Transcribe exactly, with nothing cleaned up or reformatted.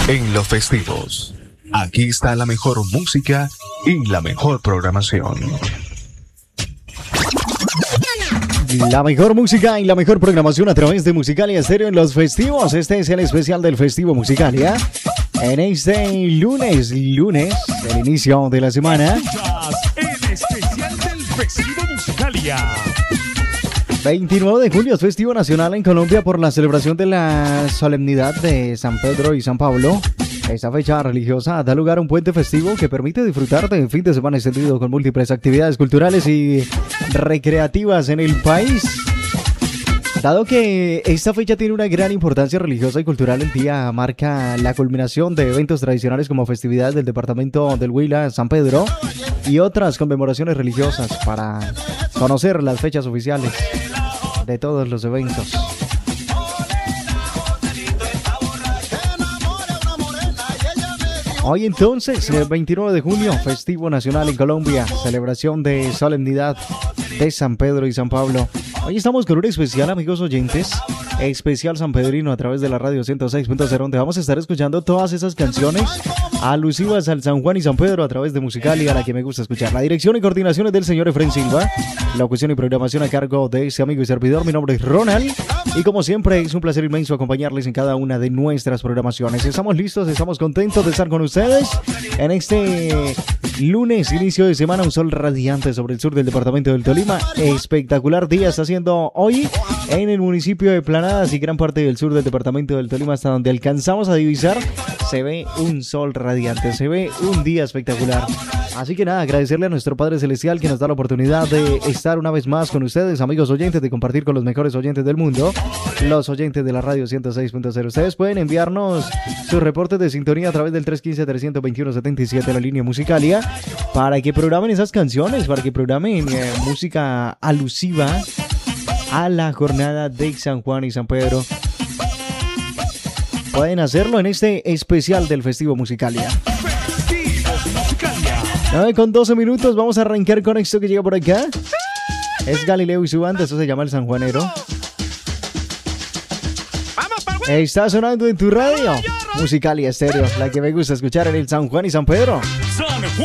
en los festivos. Aquí está la mejor música y la mejor programación. La mejor música y la mejor programación a través de Musicalia Estéreo en los festivos. Este es el especial del Festivo Musicalia. En este lunes, lunes, el inicio de la semana. El especial del Festivo Musicalia. veintinueve de julio es festivo nacional en Colombia por la celebración de la solemnidad de San Pedro y San Pablo. Esta fecha religiosa da lugar a un puente festivo que permite disfrutar de un fin de semana extendido con múltiples actividades culturales y recreativas en el país. Dado que esta fecha tiene una gran importancia religiosa y cultural, el día marca la culminación de eventos tradicionales como festividades del departamento del Huila, San Pedro y otras conmemoraciones religiosas para conocer las fechas oficiales de todos los eventos. Hoy entonces, el veintinueve de junio, festivo nacional en Colombia, celebración de solemnidad de San Pedro y San Pablo. Hoy estamos con un especial, amigos oyentes, especial sanpedrino a través de la radio ciento seis punto cero, donde vamos a estar escuchando todas esas canciones alusivas al San Juan y San Pedro a través de Musicalia, a la que me gusta escuchar. La dirección y coordinación es del señor Efren Silva, la locución y programación a cargo de ese amigo y servidor. Mi nombre es Ronald y como siempre es un placer inmenso acompañarles en cada una de nuestras programaciones. Estamos listos, estamos contentos de estar con ustedes en este lunes, inicio de semana, un sol radiante sobre el sur del departamento del Tolima. Espectacular día está haciendo hoy en el municipio de Planadas y gran parte del sur del departamento del Tolima, hasta donde alcanzamos a divisar. Se ve un sol radiante, se ve un día espectacular. Así que nada, agradecerle a nuestro Padre Celestial que nos da la oportunidad de estar una vez más con ustedes, amigos oyentes, de compartir con los mejores oyentes del mundo, los oyentes de la radio ciento seis punto cero. Ustedes pueden enviarnos sus reportes de sintonía a través del tres uno cinco, tres dos uno, siete siete, la línea Musicalia, para que programen esas canciones, para que programen eh, música alusiva a la jornada de San Juan y San Pedro. Pueden hacerlo en este especial del Festivo Musicalia. Festivo Musicalia. nueve con doce minutos, vamos a arrancar con esto que llega por acá. Es Galileo y su banda, eso se llama El Sanjuanero. Está sonando en tu radio Musicalia Estéreo, la que me gusta escuchar en el San Juan y San Pedro. San Juan.